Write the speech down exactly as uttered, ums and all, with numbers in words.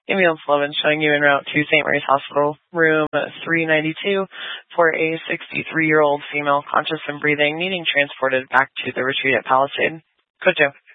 Ambulance eleven showing you en route to Saint Mary's Hospital, room three ninety-two, for a sixty-three-year-old female conscious and breathing, needing transported back to the retreat at Palisade. Code two.